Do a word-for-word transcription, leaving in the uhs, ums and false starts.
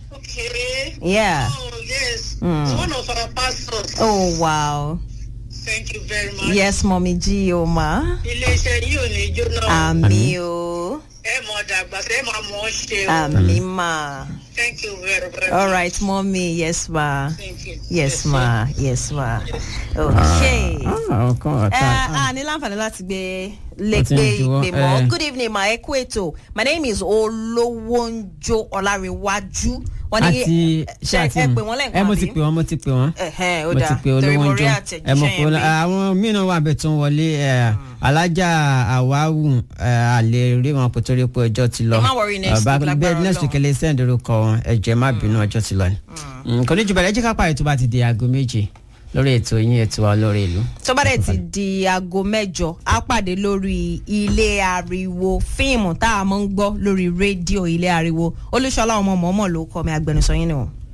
Okay. Yeah. Oh, yes. Mm. It's one of our pastors. Oh, wow. Thank you very much. Yes, Mommy G, oh, ma. Ilé-iṣẹ́ yìí ò ní jóná. Àmì o. Ẹ mọ̀ dàgbà, ẹ máa mọ̀ ọ́ ṣe o. Àmì ma. Thank you very, very All much. right, Mommy. Yes, ma. Thank you. Yes, ma. Yes, ma. Okay. Ah, ọkàn ọ̀tá. Uh, uh, ní láǹfààní láti gbé lè What's in gbé you, ìpè mọ́. eh? Good evening, ma. Ẹ kú ètò. My name is Olówónjó Ọlárewájú. Wọ́n ní àti ṣe ẹ pè wọ́n lẹ́ǹkan ẹ mo ti pè wọ́n mo ti pè wọ́n Ẹ̀hẹ́n, ó mo ti dáa. pè Torí mo olówó rí njó àtẹ̀jíṣẹ́ ẹ mọ̀ pé yẹn bí. àwọn mìíràn wà bẹ́ẹ̀ tó ń wọlé ẹ, alájà àwáwù ẹ, àlè rí wọn kó torí pé ọjọ́ ti lọ Ẹ má worry, next Bàbá- week lágbára bẹ́ẹ̀ next week Ọlọ́run. lè send orúkọ wọn ẹ jẹ́ má bínú ọjọ́ ti lọ ni. kò ní jù bẹ́ẹ̀ ẹ jẹ́ ká parí tó bá ti di aago méje lórí ètò yín ètò wa lórí ìlú. tó bá dẹ̀ ti di aago mẹ́jọ á pàdé lórí ilé ariwo fíìmù tá a mọ̀ ń gbọ́ lórí rédíò ilé ariwo Olúṣọlá ọmọ mọ̀ọ́mọ̀ ló kọ́ mi agbẹnusọ yín ni o.